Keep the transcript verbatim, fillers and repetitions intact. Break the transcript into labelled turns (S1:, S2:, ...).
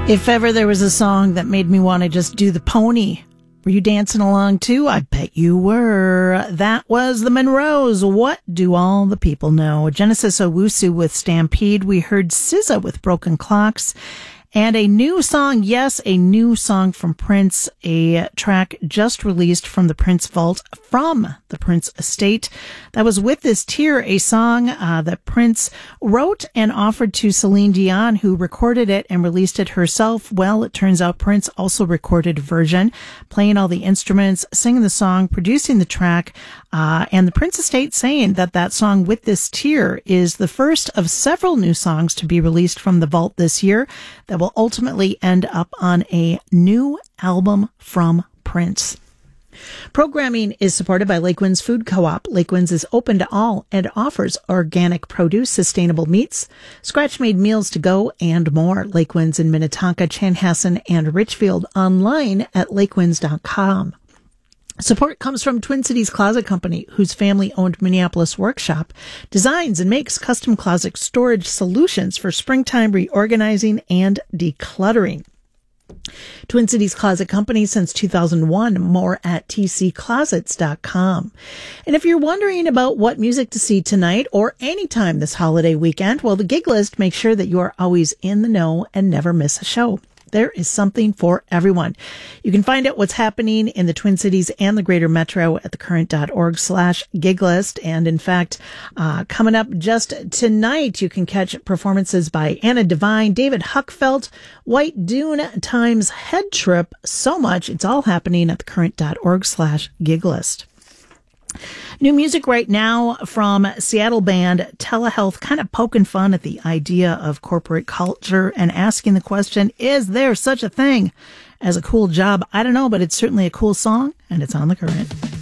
S1: If ever there was a song that made me want to just do the pony, were you dancing along too? I bet you were. That was the Monroes. What do all the people know? Genesis Owusu with Stampede. We heard S Z A with Broken Clocks. And a new song, yes, a new song from Prince, a track just released from the Prince Vault from the Prince Estate. That was With This Tear, a song uh, that Prince wrote and offered to Celine Dion, who recorded it and released it herself. Well, it turns out Prince also recorded a version, playing all the instruments, singing the song, producing the track, uh, and the Prince Estate saying that that song With This Tear is the first of several new songs to be released from the Vault this year that will ultimately end up on a new album from Prince. Programming is supported by Lakewinds Food Co-op. Lakewinds is open to all and offers organic produce, sustainable meats, scratch-made meals to go, and more. Lakewinds in Minnetonka, Chanhassen, and Richfield, online at lakewinds dot com. Support comes from Twin Cities Closet Company, whose family-owned Minneapolis workshop designs and makes custom closet storage solutions for springtime reorganizing and decluttering. Twin Cities Closet Company since two thousand one. More at t c closets dot com. And if you're wondering about what music to see tonight or anytime this holiday weekend, well, the Gig List makes sure that you are always in the know and never miss a show. There is something for everyone. You can find out what's happening in the Twin Cities and the greater metro at thecurrent.org slash giglist. And in fact, uh, coming up just tonight, you can catch performances by Anna Devine, David Huckfelt, White Dune times Head Trip. So much. It's all happening at thecurrent.org slash giglist. New music right now from Seattle band Telehealth, kind of poking fun at the idea of corporate culture and asking the question, is there such a thing as a cool job? I don't know, but it's certainly a cool song, and it's on The Current.